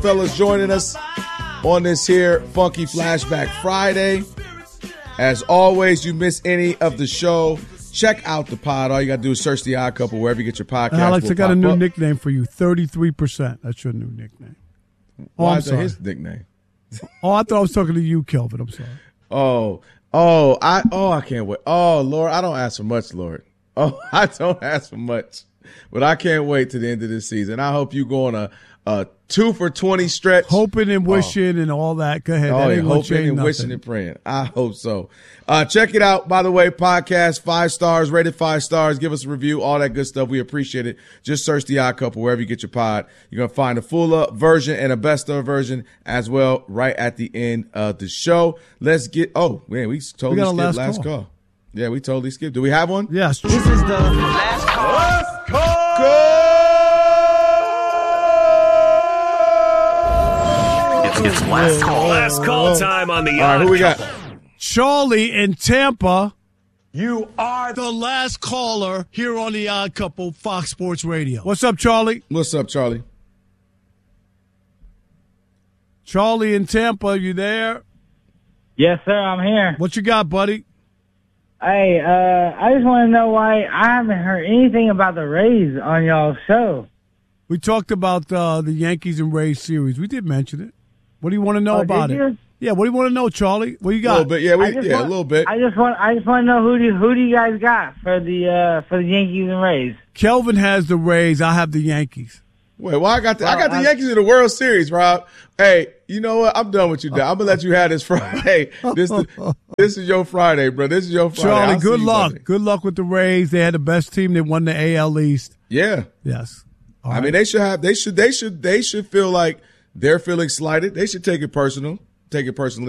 fellas joining us on this here Funky Flashback Friday. As always, you miss any of the show, check out the pod. All you got to do is search The Odd Couple wherever you get your podcast. Alex, I got a new nickname for you, 33%. That's your new nickname. Why is that his nickname? I thought I was talking to you, Kelvin. I'm sorry. I can't wait. Oh, Lord, I don't ask for much, Lord. Oh, I don't ask for much. But I can't wait to the end of this season. I hope you go on a 2 for 20 stretch. Hoping and wishing and all that. Go ahead. Hoping and wishing and praying. I hope so. Check it out. By the way, podcast, 5 stars, rated 5 stars. Give us a review, all that good stuff. We appreciate it. Just search The Odd Couple wherever you get your pod. You're going to find a full version and a best of version as well right at the end of the show. Let's get, we totally skipped last call. Yeah, we totally skipped. Do we have one? Yes. This is the last call. Last call. It's last call. Last call time on the All right, who we got? Charlie in Tampa. You are the last caller here on The Odd Couple, Fox Sports Radio. What's up, Charlie? What's up, Charlie? Charlie in Tampa, you there? Yes, sir, I'm here. What you got, buddy? Hey, I just want to know why I haven't heard anything about the Rays on y'all's show. We talked about the Yankees and Rays series. We did mention it. What do you want to know about it? Yeah, what do you want to know, Charlie? What you got? A little bit, a little bit. I just want to know who do you guys got for the Yankees and Rays? Kelvin has the Rays. I have the Yankees. Wait, I got the Yankees in the World Series, Rob. Hey, you know what? I'm done with you now. I'm gonna let you have this Friday. This is your Friday, bro. This is your Friday. Charlie, good luck. Good luck with the Rays. They had the best team. They won the AL East. Yeah. Yes. All right. I mean, they should feel like they're feeling slighted. They should take it personally.